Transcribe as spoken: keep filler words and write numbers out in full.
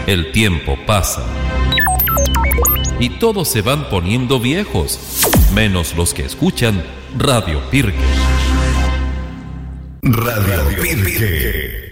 El tiempo pasa y todos se van poniendo viejos, menos los que escuchan Radio Pirque. Radio Pirque.